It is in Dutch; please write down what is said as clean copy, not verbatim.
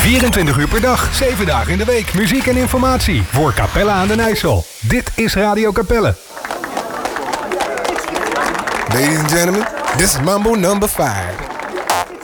24 uur per dag, 7 dagen in de week. Muziek en informatie voor Capelle aan den IJssel. Dit is Radio Capelle. Ladies and gentlemen, this is Mambo number 5.